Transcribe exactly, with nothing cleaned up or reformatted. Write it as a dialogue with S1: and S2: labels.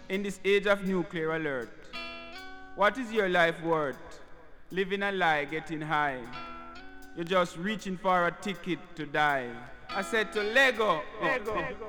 S1: in this age of nuclear alert. What is your life worth? Living a lie, getting high. You're just reaching for a ticket to die. I said to Lego, Lego.